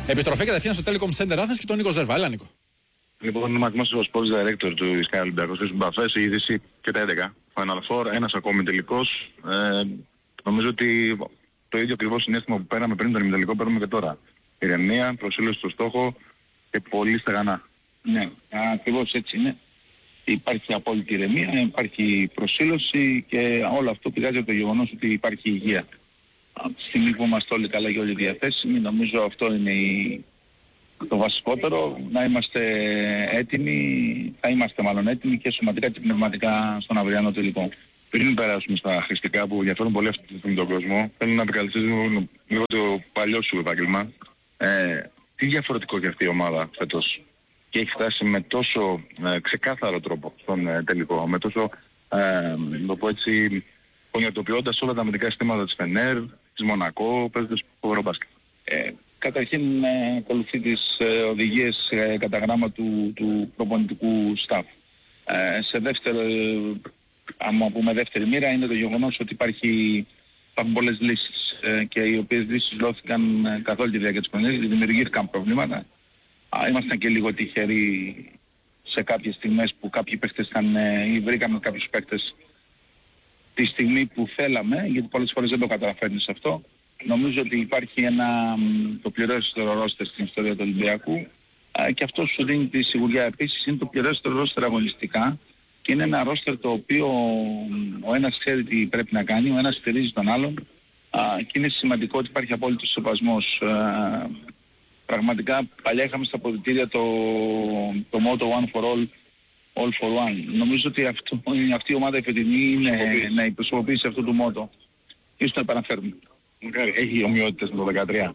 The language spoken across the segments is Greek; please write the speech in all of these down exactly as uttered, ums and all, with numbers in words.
Επιστροφή κατευθείαν στο Telecom Center Athens και τον Νίκο Ζέρβα. Έλα, Νίκο. Λοιπόν, είμαι ατμός ο Sports Director του Sky Olympiacos της Μπαφές, η είδηση και τα έντεκα. Final Four, ένας ακόμη τελικός. Ε, νομίζω ότι το ίδιο ακριβώς συνέστημα που πέραμε πριν τον ημιτελικό παίρνουμε και τώρα. Ηρεμία, προσήλωση στο στόχο και πολύ στεγανά. Ναι, ακριβώς έτσι είναι. Υπάρχει απόλυτη ηρεμία, υπάρχει προσήλωση και όλο αυτό πηγάζει από το γεγονός ότι υπάρχει υγεία. Από τη στιγμή που είμαστε όλοι καλά και όλοι διαθέσιμοι, νομίζω αυτό είναι η... το βασικότερο, να είμαστε έτοιμοι, θα είμαστε μάλλον έτοιμοι και σωματικά και πνευματικά στον αυριανό τελικό. Πριν περάσουμε στα χρηστικά που ενδιαφέρουν πολύ αυτή τη στιγμή τον κόσμο, θέλω να επικαλυστήσω λίγο το παλιό σου επάγγελμα. Ε, τι διαφορετικό για αυτή η ομάδα φέτος και έχει φτάσει με τόσο ε, ξεκάθαρο τρόπο στον ε, τελικό, με τόσο, ε, το πω έτσι, πονιατοποιώντας όλα τα αμυντικά συστήματα της Φενέρ, της Μονακό, παίζοντας φοβερό μπάσκετ. Ε, καταρχήν ε, ακολουθεί τις ε, οδηγίες ε, κατά γράμμα του, του προπονητικού staff. Ε, σε δεύτερο, ε, άμα πούμε δεύτερη μοίρα, είναι το γεγονός ότι υπάρχει, υπάρχουν πολλές λύσεις ε, και οι οποίες λύσεις δόθηκαν ε, καθ' όλη τη διάρκεια της χρονιάς, δημιουργήθηκαν προβλήματα. Α, ήμασταν και λίγο τυχεροί σε κάποιες στιγμές που κάποιοι παίκτες ήταν, ε, ή βρήκαμε κάποιους παίκτες τη στιγμή που θέλαμε, γιατί πολλές φορές δεν το καταφέρνεις αυτό. Νομίζω ότι υπάρχει ένα το πληρέστερο ρόστερ στην ιστορία του Ολυμπιακού α, και αυτό σου δίνει τη σιγουριά. Επίσης είναι το πληρέστερο ρόστερ αγωνιστικά και είναι ένα ρόστερ το οποίο ο ένας ξέρει τι πρέπει να κάνει, ο ένας στηρίζει τον άλλον α, και είναι σημαντικό ότι υπάρχει απόλυτος σεβασμός. Α, πραγματικά παλιά είχαμε στα αποδυτήρια το, το motto one for all, all for one. Νομίζω ότι αυτό, αυτή η ομάδα η φετινή είναι να υποσχοποιήσει αυτό το motto. Ίσως το επαναφέρουμε. Έχει ομοιότητες με το δεκατρία.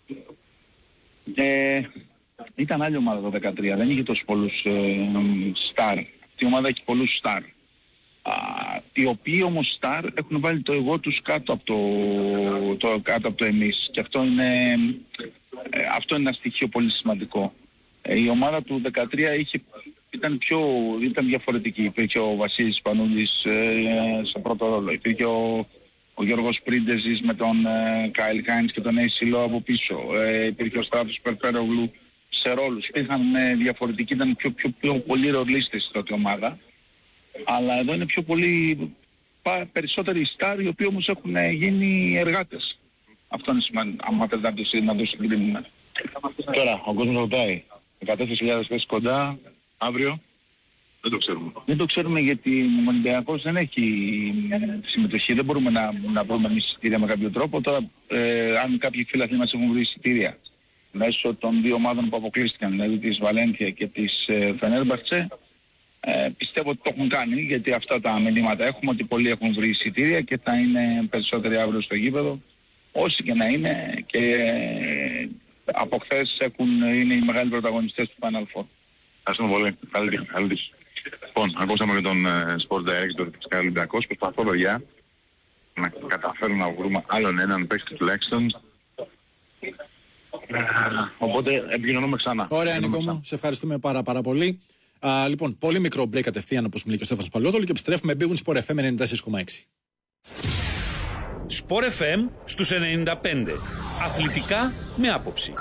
Ε, ήταν άλλη ομάδα το δεκατρία, δεν είχε τόσους πολλούς στάρ. Ε, Αυτή η ομάδα έχει πολλούς στάρ. Οι οποίοι όμως στάρ έχουν βάλει το εγώ τους κάτω από το, το, κάτω από το εμείς. Και αυτό είναι, ε, αυτό είναι ένα στοιχείο πολύ σημαντικό. Ε, η ομάδα του δεκατρία είχε, ήταν, πιο, ήταν διαφορετική. Υπήρχε ο Βασίλης Πανούλης ε, σε πρώτο ρόλο. Υπήρχε ο Ο Γιώργος Πρίντεζης με τον ε, Κάιλ Χάινς και τον Έισιλο από πίσω. Ε, υπήρχε ο Στράτος Περπέρογλου σε ρόλους. Υπήρχαν ε, διαφορετικοί, ήταν πιο, πιο, πιο πολύ ρολίστες στην πρώτη ομάδα. Αλλά εδώ είναι πιο πολύ πα, περισσότεροι στάρ, οι οποίοι όμως έχουν ε, γίνει εργάτες. Αυτό είναι σημαντικό, άμα θέλετε να το, να το συγκρίνουμε. Τώρα, ο κόσμος ρωτάει, δεκατέσσερις χιλιάδες θέσεις κοντά, αύριο. Δεν το ξέρουμε. Δεν το ξέρουμε γιατί ο Ολυμπιακός δεν έχει συμμετοχή, δεν μπορούμε να, να βρούμε εμείς εισιτήρια με κάποιο τρόπο. Τώρα, ε, αν κάποιοι φίλαθλοι μας έχουν βρει εισιτήρια μέσω των δύο ομάδων που αποκλείστηκαν, δηλαδή της Βαλένθια και της ε, Φενέρμπαχτσε, ε, πιστεύω ότι το έχουν κάνει, γιατί αυτά τα μηνύματα έχουμε, ότι πολλοί έχουν βρει εισιτήρια και θα είναι περισσότεροι αύριο στο γήπεδο. Όσοι και να είναι, και ε, από χθες έχουν, είναι οι μεγάλοι πρωταγωνιστές του Final Four. Ευχαριστούμε πολύ. Καλή τύχη. Καλή τύχη. Λοιπόν, ακούσαμε και τον uh, Sport Director της Sky Olympiacos. Προσπαθώ παιδιά να καταφέρουμε να βρούμε άλλον έναν παίκτη τουλάχιστον. Οπότε επικοινωνούμε ξανά. Ωραία, Νίκο μου. Σε ευχαριστούμε πάρα πάρα πολύ. Α, λοιπόν, πολύ μικρό break κατευθείαν, όπως μιλεί και ο Στέφανος Παλαιόδολου, και επιστρέφουμε. Μπήγουν Sport εφ εμ ενενήντα τέσσερα κόμμα έξι. Sport εφ εμ στους ενενήντα πέντε. Αθλητικά με άποψη.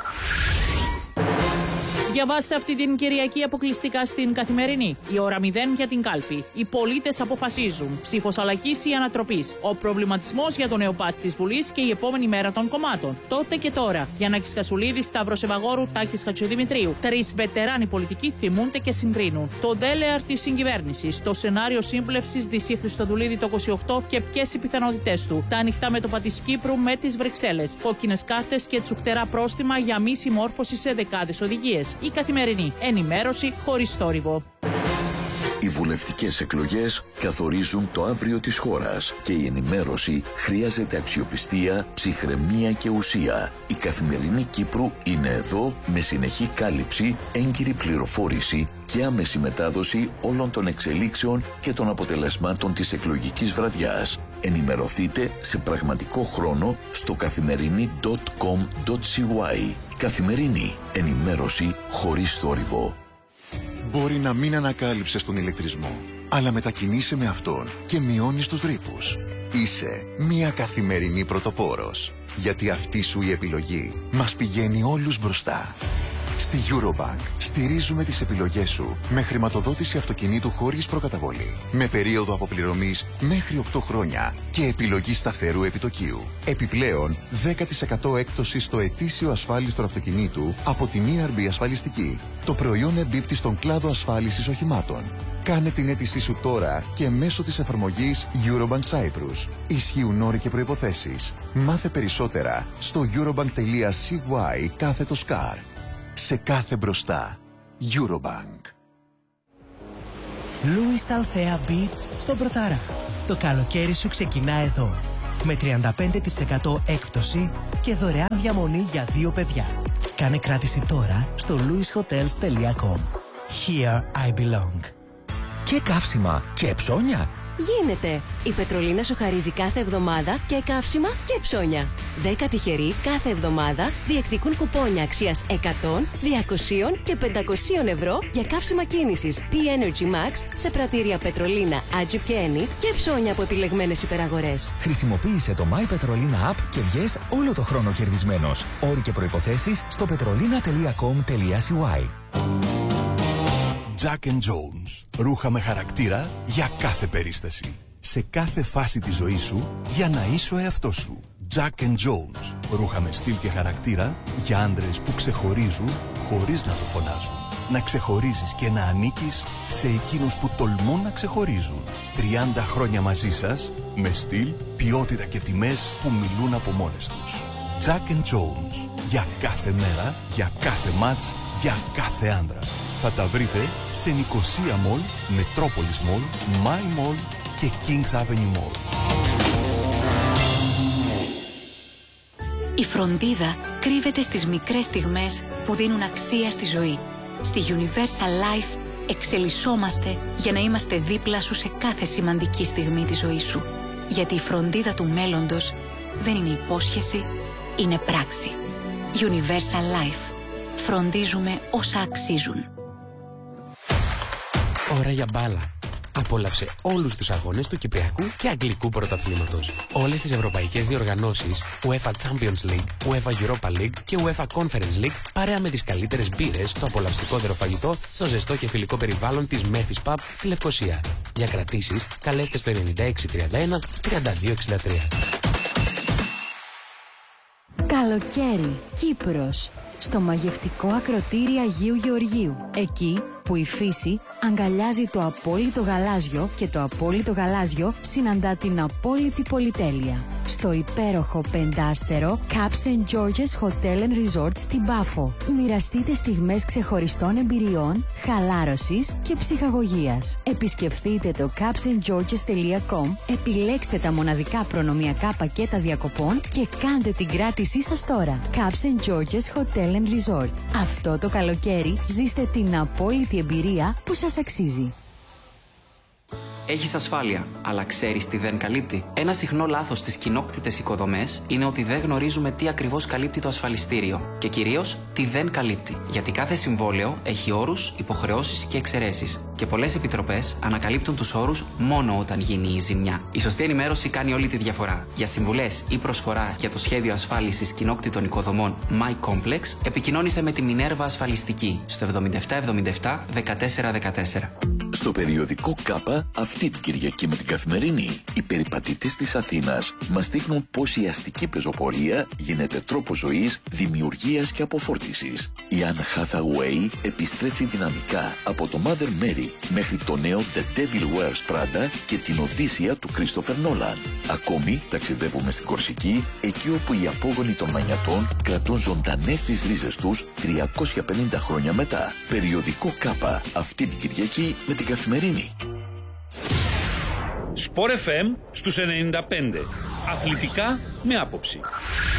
Διαβάστε αυτή την Κυριακή αποκλειστικά στην Καθημερινή. Η ώρα μηδέν για την κάλπη. Οι πολίτες αποφασίζουν. Ψήφος αλλαγής ή ανατροπής. Ο προβληματισμός για το νέο πάτς της Βουλής και η επόμενη μέρα των κομμάτων. Τότε και τώρα. Γιαννάκης Κασουλίδης, Σταύρος Ευαγόρου, Τάκης Χατζηδημητρίου. Τρεις βετεράνοι πολιτικοί θυμούνται και συγκρίνουν. Το ντέλεαρ της συγκυβέρνησης. Το σενάριο σύμπλευσης Δυσσή Χριστοδουλίδη το είκοσι οκτώ και ποιες οι πιθανότητές του. Τα ανοιχτά μέτωπα της Κύπρου με τις Βρυξέλλες. Κόκκινες κάρτες και τσουχτερά πρόστιμα για μη συμμόρφωση σε δεκάδες οδηγίες. Η Καθημερινή. Ενημέρωση χωρίς θόρυβο. Οι βουλευτικές εκλογές καθορίζουν το αύριο της χώρας και η ενημέρωση χρειάζεται αξιοπιστία, ψυχραιμία και ουσία. Η Καθημερινή Κύπρου είναι εδώ με συνεχή κάλυψη, έγκυρη πληροφόρηση και άμεση μετάδοση όλων των εξελίξεων και των αποτελεσμάτων της εκλογικής βραδιάς. Ενημερωθείτε σε πραγματικό χρόνο στο καθημερινή τελεία κομ τελεία σι γουάι. Καθημερινή. Ενημέρωση χωρίς θόρυβο. Μπορεί να μην ανακάλυψες τον ηλεκτρισμό, αλλά μετακινείσαι με αυτόν και μειώνεις τους ρήπους. Είσαι μια καθημερινή πρωτοπόρος. Γιατί αυτή σου η επιλογή μας πηγαίνει όλους μπροστά. Στη Eurobank στηρίζουμε τις επιλογές σου με χρηματοδότηση αυτοκινήτου χωρίς προκαταβολή, με περίοδο αποπληρωμής μέχρι οκτώ χρόνια και επιλογή σταθερού επιτοκίου. Επιπλέον, δέκα τοις εκατό έκπτωση στο ετήσιο ασφάλιστρο αυτοκινήτου από την ι αρ μπι Ασφαλιστική. Το προϊόν εμπίπτει στον κλάδο ασφάλισης οχημάτων. Κάνε την αίτησή σου τώρα και μέσω της εφαρμογής Eurobank Cyprus. Ισχύουν όροι και προϋποθέσεις. Μάθε περισσότερα στο eurobank.cy κάθετος car. Σε κάθε μπροστά. Eurobank. Louis Althea Beach στον Πρωταρά. Το καλοκαίρι σου ξεκινά εδώ. Με τριάντα πέντε τοις εκατό έκπτωση και δωρεάν διαμονή για δύο παιδιά. Κάνε κράτηση τώρα στο louis hotels τελεία com. Here I belong. Και καύσιμα και ψώνια. Γίνεται! Η Πετρολίνα σου χαρίζει κάθε εβδομάδα και καύσιμα και ψώνια. Δέκα τυχεροί κάθε εβδομάδα διεκδικούν κουπόνια αξίας εκατό, διακόσια και πεντακόσια ευρώ για καύσιμα κίνησης P-Energy Max σε πρατήρια Πετρολίνα, Agip και Eni και ψώνια από επιλεγμένες υπεραγορές. Χρησιμοποίησε το My Petrolina App και βγες όλο το χρόνο κερδισμένος. Όροι και προϋποθέσεις στο petrolina τελεία com τελεία c y. Jack and Jones. Ρούχα με χαρακτήρα για κάθε περίσταση. Σε κάθε φάση της ζωής σου για να είσαι ο εαυτός σου. Jack and Jones. Ρούχα με στυλ και χαρακτήρα για άντρες που ξεχωρίζουν χωρίς να το φωνάζουν. Να ξεχωρίζεις και να ανήκεις σε εκείνους που τολμούν να ξεχωρίζουν. τριάντα χρόνια μαζί σας με στυλ, ποιότητα και τιμές που μιλούν από μόνες τους. Jack and Jones. Για κάθε μέρα, για κάθε μάτς, για κάθε άντρα. Θα τα βρείτε σε Νικοσία Mall, Metropolis Mall, My Mall και Kings Avenue Mall. Η φροντίδα κρύβεται στις μικρές στιγμές που δίνουν αξία στη ζωή. Στη Universal Life εξελισσόμαστε για να είμαστε δίπλα σου σε κάθε σημαντική στιγμή της ζωής σου. Γιατί η φροντίδα του μέλλοντος δεν είναι υπόσχεση, είναι πράξη. Universal Life. Φροντίζουμε όσα αξίζουν. Ώρα για μπάλα. Απόλαυσε όλους τους αγώνες του Κυπριακού και Αγγλικού Πρωταθλήματος. Όλες τις ευρωπαϊκές διοργανώσεις, UEFA Champions League, UEFA Europa League και UEFA Conference League, παρέα με τις καλύτερες μπύρες, το απολαυστικότερο φαγητό, στο ζεστό και φιλικό περιβάλλον της Memphis Pub στη Λευκοσία. Για κρατήσεις, καλέστε στο ενενήντα έξι τριάντα ένα τριάντα δύο εξήντα τρία. Καλοκαίρι, Κύπρος. Στο μαγευτικό ακροτήρι Αγίου Γεωργίου. Εκεί που η φύση αγκαλιάζει το απόλυτο γαλάζιο και το απόλυτο γαλάζιο συναντά την απόλυτη πολυτέλεια. Στο υπέροχο πεντάστερο Caps and Georges Hotel and Resort στην Πάφο. Μοιραστείτε στιγμές ξεχωριστών εμπειριών, χαλάρωσης και ψυχαγωγίας. Επισκεφθείτε το caps and georges τελεία com, επιλέξτε τα μοναδικά προνομιακά πακέτα διακοπών και κάντε την κράτησή σας τώρα. Caps and Georges Hotel and Resort. Αυτό το καλοκαίρι ζήστε την απόλυτη εμπειρία που σας αξίζει. Έχεις ασφάλεια, αλλά ξέρεις τι δεν καλύπτει? Ένα συχνό λάθος στις κοινόκτητες οικοδομές είναι ότι δεν γνωρίζουμε τι ακριβώς καλύπτει το ασφαλιστήριο και κυρίως τι δεν καλύπτει. Γιατί κάθε συμβόλαιο έχει όρους, υποχρεώσεις και εξαιρέσεις. Και πολλές επιτροπές ανακαλύπτουν τους όρους μόνο όταν γίνει η ζημιά. Η σωστή ενημέρωση κάνει όλη τη διαφορά. Για συμβουλές ή προσφορά για το σχέδιο ασφάλισης κοινόκτητων οικοδομών My Complex, επικοινώνησε με τη Μινέρβα Ασφαλιστική στο εβδομήντα επτά εβδομήντα επτά δεκατέσσερα δεκατέσσερα. Στο περιοδικό Κάπα, αυτή την Κυριακή με την Καθημερινή, οι περιπατητές της Αθήνας μας δείχνουν πως η αστική πεζοπορία γίνεται τρόπος ζωής, δημιουργίας και αποφόρτισης. Η Anne Hathaway επιστρέφει δυναμικά από το Mother Mary μέχρι το νέο The Devil Wears Prada και την Οδύσσια του Christopher Nolan. Ακόμη ταξιδεύουμε στην Κορσική, εκεί όπου οι απόγονοι των Μανιατών κρατούν ζωντανές τις ρίζες τους τριακόσια πενήντα χρόνια μετά. Περιοδικό Κάπα, αυτή την Κυριακή με την Καθημερινή. Σπορ εφ εμ στους ενενήντα πέντε. Αθλητικά με άποψη.